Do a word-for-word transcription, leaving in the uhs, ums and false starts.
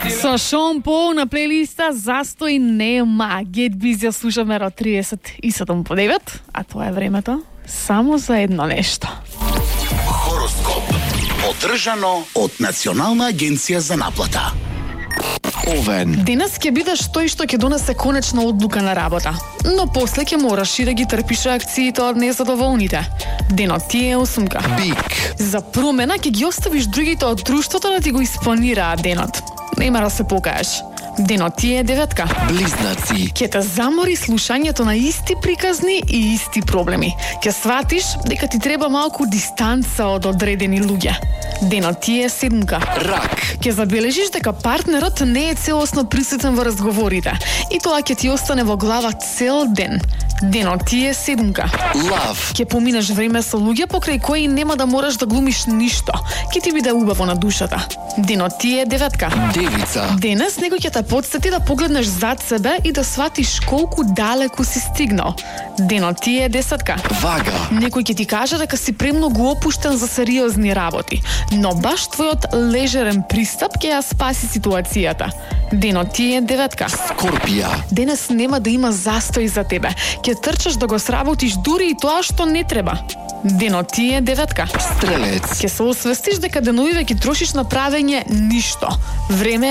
Со Шон Пол на плейлиста Застој нема. Get Busy слушаме до триесет и седум по девет, а тоа е времето само за едно нешто. Хороскоп. Одржано од Национална агенција за наплата. Овен. Денес ќе бидеш тој што ќе донесе конечна одлука на работа, но после ќе мораш и да ги трпиш реакциите од незадоволните. Денот ти е осумка. Бик. За промена ќе ги оставиш другите од друштвото да ти го испланираат денот. Нема да се покажеш. Денот ти е деветка. Близнаци. Ќе те замори слушањето на исти приказни и исти проблеми. Ќе сватиш дека ти треба малку дистанца од одредени луѓе. Денот ти е седмка. Рак. Ќе забележиш дека партнерот не е целосно присутен во разговорите и тоа ќе ти остане во глава цел ден. Денот ти е седмка. Лав. Ќе поминеш време со луѓе покрај кои нема да мораш да глумиш ништо. Ќе ти биде убаво на душата. Денот ти е деветка. Девица. Денес некој ќе те потсети да погледнеш зад себе и да сватиш колку далеку си стигнал. Денот ти е десетка. Вага. Некој ќе ти каже дека си премногу опуштен за сериозни работи, но баш твојот лежерен пристап ќе ја спаси ситуацијата. Денот ти е деветка. Скорпија. Денес нема да има застој за тебе. Ќе трчаш да го сработиш дури и тоа што не треба. Денот ти е деветка. Стрелец. Ќе се освестиш дека деновиве ќе трошиш на правење ништо. Време